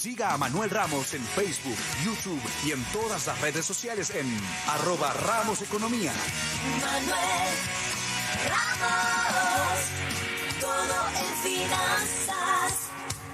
Siga a Manuel Ramos en Facebook, YouTube y en todas las redes sociales en @RamosEconomía. Manuel Ramos, todo en finanzas.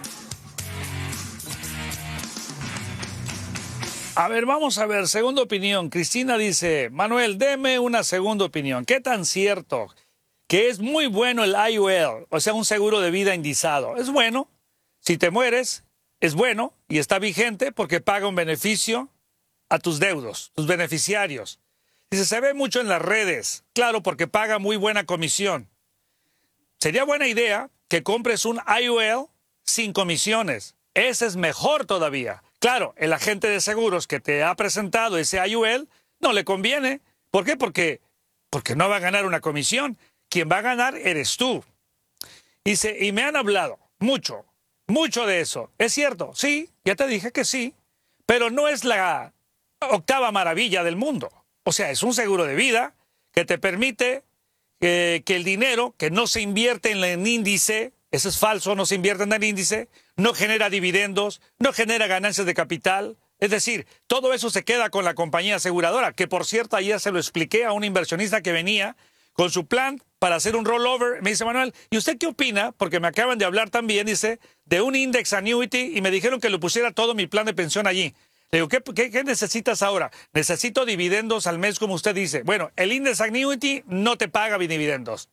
A ver, vamos a ver, segunda opinión. Cristina dice, Manuel, deme una segunda opinión. ¿Qué tan cierto que es muy bueno el IUL, o sea, un seguro de vida indizado? Es bueno, si te mueres, es bueno y está vigente porque paga un beneficio a tus deudos, tus beneficiarios. Dice, se ve mucho en las redes, claro, porque paga muy buena comisión. Sería buena idea que compres un IUL sin comisiones. Ese es mejor todavía. Claro, el agente de seguros que te ha presentado ese IUL no le conviene. ¿Por qué? Porque no va a ganar una comisión. Quien va a ganar eres tú. Dice, y me han hablado mucho de eso. ¿Es cierto? Sí, ya te dije que sí, pero no es la octava maravilla del mundo. O sea, es un seguro de vida que te permite que el dinero que no se invierte en el índice, eso es falso, no se invierte en el índice, no genera dividendos, no genera ganancias de capital. Es decir, todo eso se queda con la compañía aseguradora, que por cierto ayer se lo expliqué a un inversionista que venía con su plan para hacer un rollover. Me dice, Manuel, ¿y usted qué opina? Porque me acaban de hablar también, dice, de un index annuity y me dijeron que lo pusiera todo mi plan de pensión allí. Le digo, ¿qué necesitas ahora? Necesito dividendos al mes, como usted dice. Bueno, el index annuity no te paga dividendos.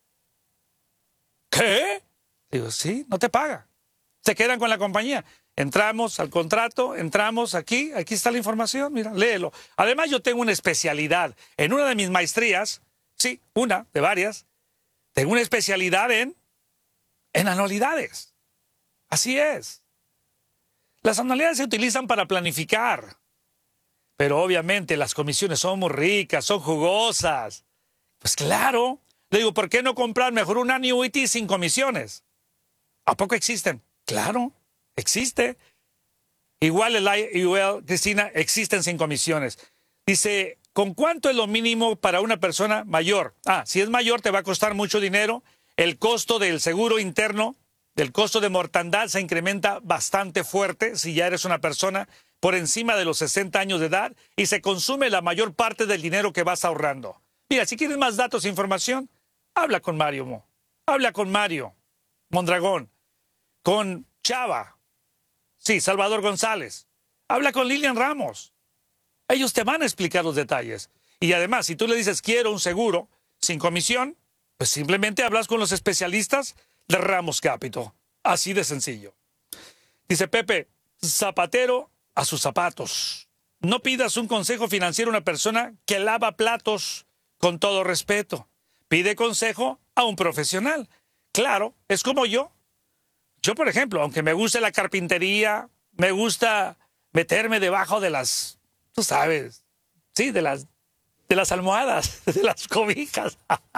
¿Qué? Digo, sí, no te paga. Se quedan con la compañía. Entramos al contrato, entramos aquí está la información, mira, léelo. Además, yo tengo una especialidad. En una de mis maestrías, sí, una de varias, tengo una especialidad en anualidades. Así es. Las anualidades se utilizan para planificar, pero obviamente las comisiones son muy ricas, son jugosas. Pues claro, le digo, ¿por qué no comprar mejor un annuity sin comisiones? ¿A poco existen? Claro, existe. Igual el IUL, Cristina, existen sin comisiones. Dice, ¿con cuánto es lo mínimo para una persona mayor? Si es mayor te va a costar mucho dinero. El costo del seguro interno, del costo de mortandad se incrementa bastante fuerte si ya eres una persona por encima de los 60 años de edad y se consume la mayor parte del dinero que vas ahorrando. Mira, si quieres más datos e información, habla con Mario Habla con Mario Mondragón, con Chava, sí, Salvador González. Habla con Lilian Ramos. Ellos te van a explicar los detalles. Y además, si tú le dices, quiero un seguro sin comisión, pues simplemente hablas con los especialistas de Ramos Capital. Así de sencillo. Dice Pepe, zapatero a sus zapatos. No pidas un consejo financiero a una persona que lava platos, con todo respeto. Pide consejo a un profesional. Claro, es como yo. Yo, por ejemplo, aunque me guste la carpintería, me gusta meterme debajo de las, tú sabes, sí, de las almohadas, de las cobijas.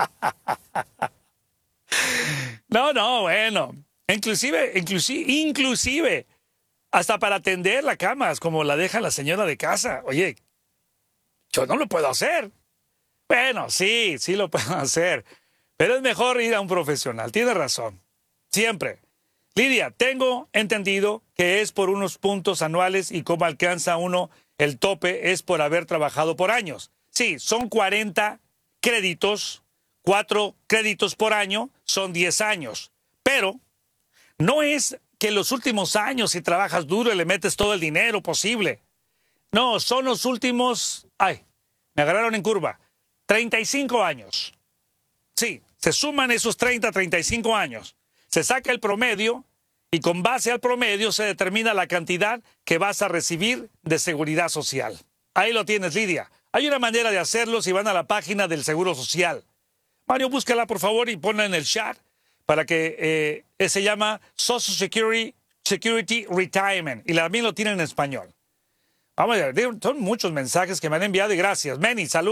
No, bueno, inclusive, hasta para tender la cama, como la deja la señora de casa. Oye, yo no lo puedo hacer. Bueno, sí lo puedo hacer, pero es mejor ir a un profesional. Tiene razón, siempre. Lidia, tengo entendido que es por unos puntos anuales y cómo alcanza uno el tope es por haber trabajado por años. Sí, son 40 créditos, 4 créditos por año, son 10 años. Pero no es que los últimos años, si trabajas duro y le metes todo el dinero posible. No, son los últimos, me agarraron en curva, 35 años. Sí, se suman esos 35 años. Se saca el promedio y con base al promedio se determina la cantidad que vas a recibir de seguridad social. Ahí lo tienes, Lidia. Hay una manera de hacerlo si van a la página del Seguro Social. Mario, búscala por favor y ponla en el chat para que se llama Social Security Retirement y también lo tienen en español. Vamos a ver, son muchos mensajes que me han enviado y gracias. Manny, salud.